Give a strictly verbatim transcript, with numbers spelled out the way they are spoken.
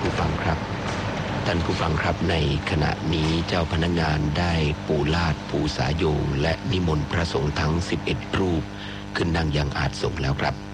ผู้ฟังครับท่านผู้ฟังครับในขณะนี้เจ้าพนักงานได้ปูลาดปูสายโยงและนิมนต์พระสงฆ์ทั้งสิบเอ็ดรูปขึ้นนั่งยังอาสงแล้วครับ